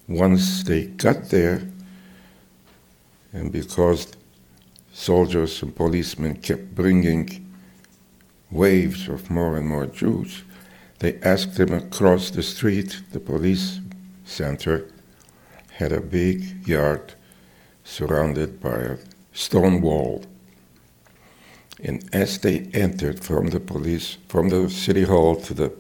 once they got there, and because soldiers and policemen kept bringing waves of more and more Jews, they asked them across the street. The police center had a big yard surrounded by a stone wall. And as they entered from the city hall to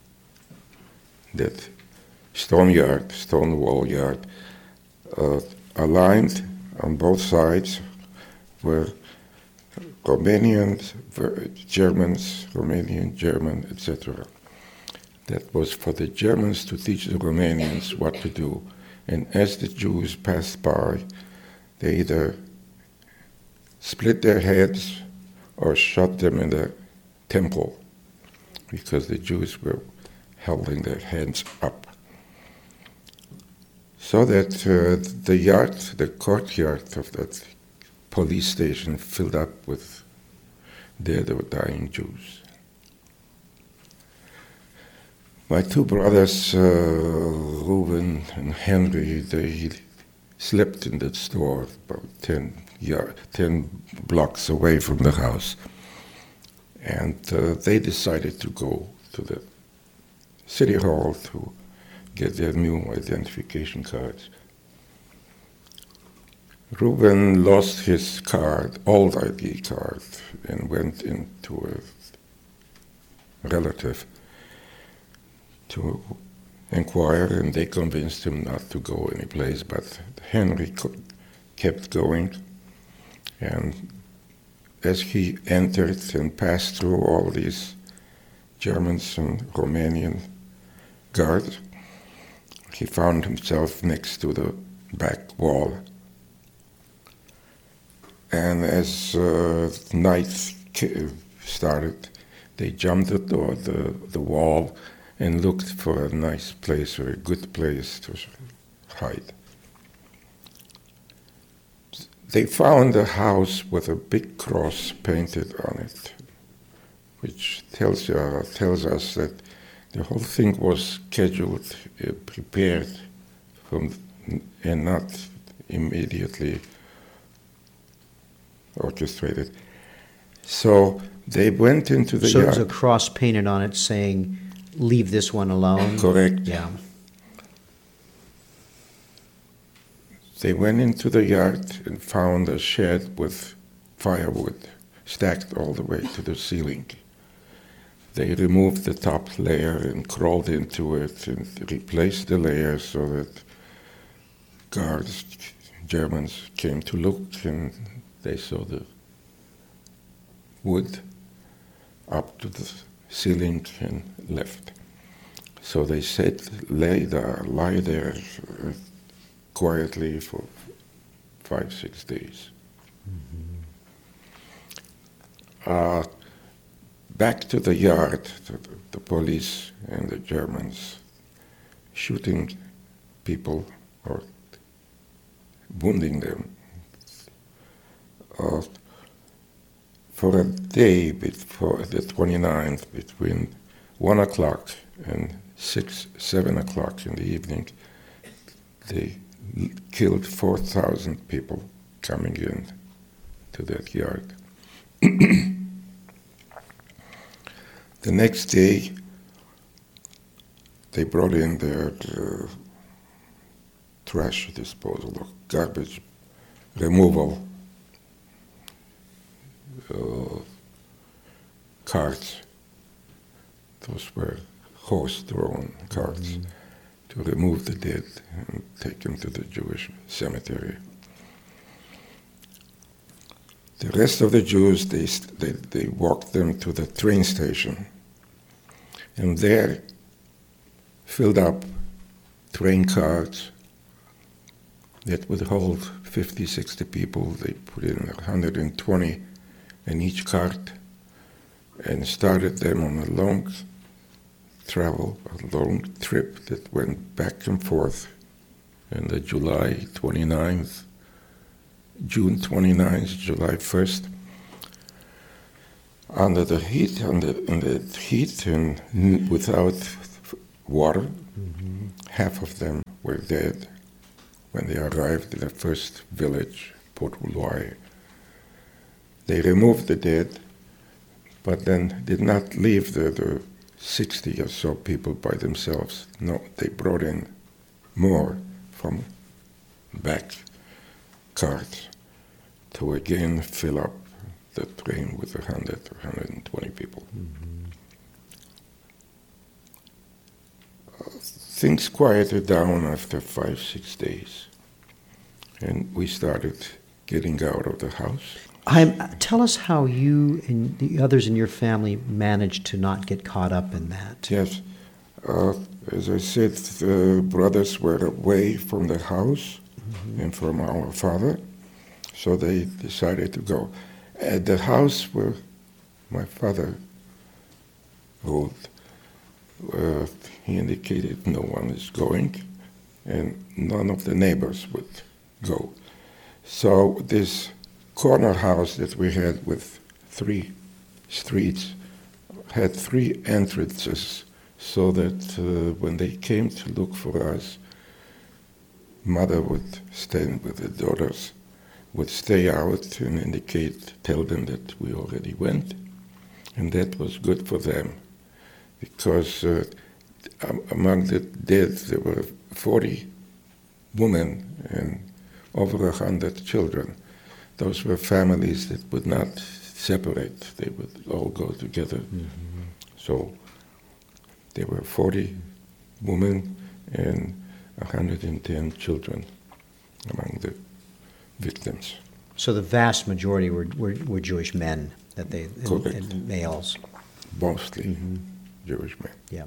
that stone wall yard, aligned on both sides were Romanians, Germans, Romanian, German, etc. That was for the Germans to teach the Romanians what to do. And as the Jews passed by, they either split their heads or shot them in the temple, because the Jews were holding their hands up. So that the courtyard of that police station filled up with dead or dying Jews. My two brothers, Reuben and Henry, they slept in that store about 10 blocks away from the house. And they decided to go to the city hall to get their new identification cards. Reuben lost his card, old ID card, and went into a relative to inquire, and they convinced him not to go anyplace, but Henry kept going. And as he entered and passed through all these Germans and Romanian guards, he found himself next to the back wall. And as night started, they jumped the wall and looked for a nice place or a good place to hide. They found a house with a big cross painted on it, which tells us that the whole thing was scheduled, prepared, and not immediately orchestrated. So they went into the yard. So there's a cross painted on it saying, "Leave this one alone." Correct. Yeah. They went into the yard and found a shed with firewood stacked all the way to the ceiling. They removed the top layer and crawled into it and replaced the layer so that guards, Germans, came to look and they saw the wood up to the ceiling and left. So they said, lie there quietly for 5-6 days. Mm-hmm. Back to the yard, the police and the Germans shooting people or wounding them. For a day before the 29th, between 1 o'clock and 7 o'clock in the evening, they killed 4,000 people coming in to that yard. The next day, they brought in their trash disposal, or garbage removal carts. Those were horse-drawn carts to remove the dead and take them to the Jewish cemetery. The rest of the Jews, they walked them to the train station, and there filled up train cars that would hold 50, 60 people. They put in 120 in each cart and started them on a long trip that went back and forth. And the June 29th, July 1st, under the heat, and without water. Mm-hmm. Half of them were dead, when they arrived in the first village, Port-Louloy. They removed the dead, but then did not leave the 60 or so people by themselves. No, they brought in more from back carts to again fill up the train with 100 or 120 people. Things quieted down after 5-6 days, and we started getting out of the house. Tell us how you and the others in your family managed to not get caught up in that. Yes, as I said, the brothers were away from the house and from our father, so they decided to go. At the house where my father ruled, he indicated no one is going, and none of the neighbors would go. So this corner house that we had with 3 streets had 3 entrances, so that when they came to look for us, mother would stand with the daughters, would stay out and tell them that we already went, and that was good for them, because among the dead there were 40 women and over 100 children. Those were families that would not separate. They would all go together. So there were 40 women and 110 children among the victims. So the vast majority were Jewish men, Correct. and males. Mostly Jewish men. Yeah.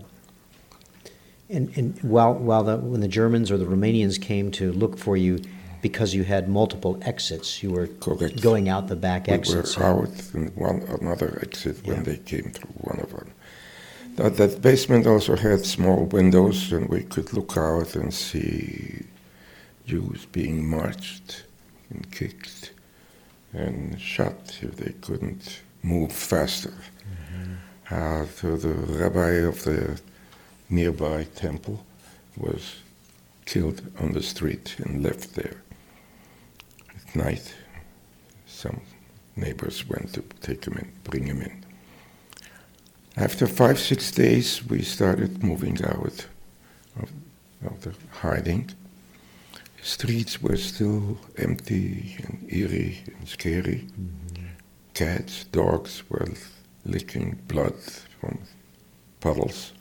And when the Germans or the Romanians came to look for you, because you had multiple exits, you were Correct. going out the back exits. We were out in another exit when they came through one of them. That basement also had small windows, and we could look out and see Jews being marched and kicked and shot if they couldn't move faster. The rabbi of the nearby temple was killed on the street and left there. At night, some neighbors went to take him in, bring him in. After 5-6 days, we started moving out of the hiding. Streets were still empty and eerie and scary. Cats, dogs were licking blood from puddles.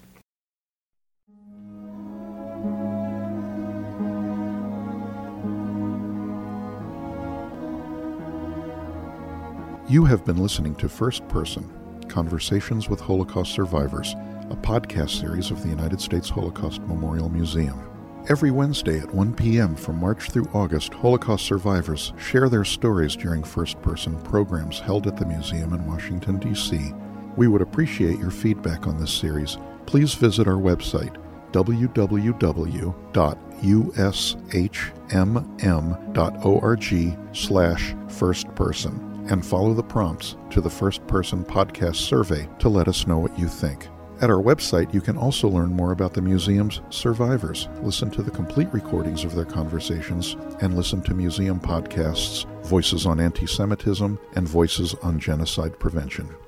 You have been listening to First Person, Conversations with Holocaust Survivors, a podcast series of the United States Holocaust Memorial Museum. Every Wednesday at 1 p.m. from March through August, Holocaust survivors share their stories during first-person programs held at the museum in Washington, D.C. We would appreciate your feedback on this series. Please visit our website, www.ushmm.org/firstperson, and follow the prompts to the First Person Podcast survey to let us know what you think. At our website, you can also learn more about the museum's survivors, listen to the complete recordings of their conversations, and listen to museum podcasts, Voices on Anti-Semitism and Voices on Genocide Prevention.